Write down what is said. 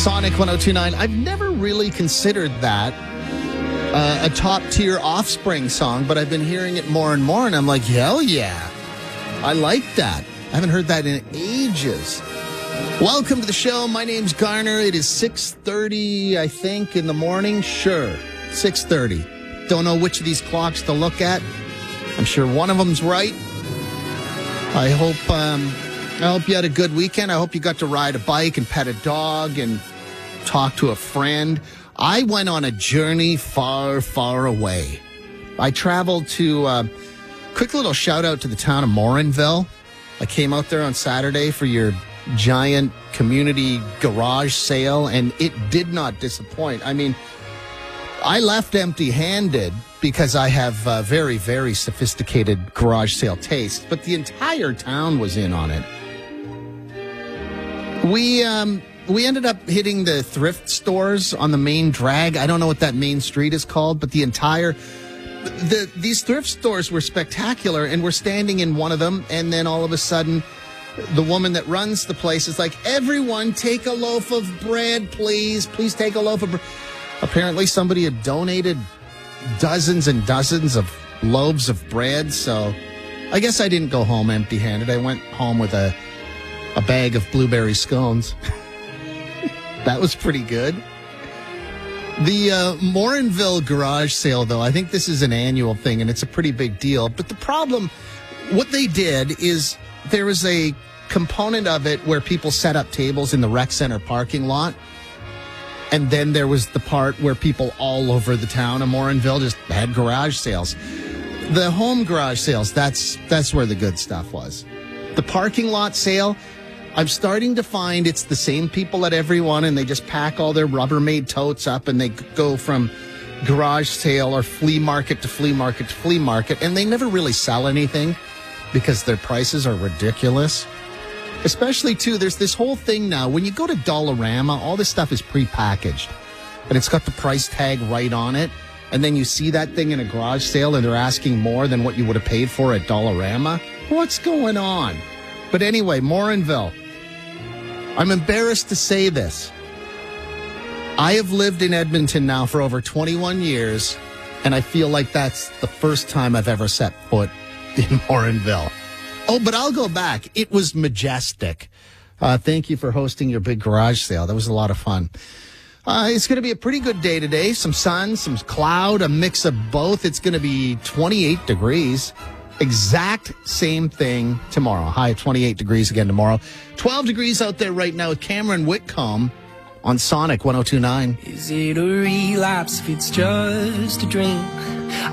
Sonic 102.9. I've never really considered that a top-tier Offspring song, but I've been hearing it more and more, and I'm like, hell yeah. I like that. I haven't heard that in ages. Welcome to the show. My name's Garner. It is 6:30, I think, in the morning. Sure, 6:30. Don't know which of these clocks to look at. I'm sure one of them's right. I hope you had a good weekend. I hope you got to ride a bike and pet a dog and talk to a friend. I went on a journey far, far away. I traveled to, quick little shout out to the town of Morinville. I came out there on Saturday for your giant community garage sale, and it did not disappoint. I mean, I left empty-handed because I have very, very sophisticated garage sale taste, but the entire town was in on it. We ended up hitting the thrift stores on the main drag. I don't know what that main street is called, but these thrift stores were spectacular, and we're standing in one of them, and then all of a sudden, the woman that runs the place is like, everyone take a loaf of bread, please. Please take a loaf of bread. Apparently somebody had donated dozens and dozens of loaves of bread, so I guess I didn't go home empty-handed. I went home with a bag of blueberry scones. That was pretty good. The Morinville garage sale, though, I think this is an annual thing, and it's a pretty big deal. But the problem, what they did is there was a component of it where people set up tables in the rec center parking lot. And then there was the part where people all over the town of Morinville just had garage sales. The home garage sales, that's where the good stuff was. The parking lot sale, I'm starting to find it's the same people at every one, and they just pack all their Rubbermaid totes up, and they go from garage sale or flea market to flea market to flea market, and they never really sell anything because their prices are ridiculous. Especially, too, there's this whole thing now. When you go to Dollarama, all this stuff is prepackaged, and it's got the price tag right on it, and then you see that thing in a garage sale, and they're asking more than what you would have paid for at Dollarama. What's going on? But anyway, Morinville. I'm embarrassed to say this. I have lived in Edmonton now for over 21 years, and I feel like that's the first time I've ever set foot in Morinville. Oh, but I'll go back. It was majestic. Thank you for hosting your big garage sale. That was a lot of fun. It's going to be a pretty good day today. Some sun, some cloud, a mix of both. It's going to be 28 degrees. Exact same thing tomorrow. High of 28 degrees again tomorrow. 12 degrees out there right now with Cameron Whitcomb on Sonic 102.9. Is it a relapse if it's just a drink?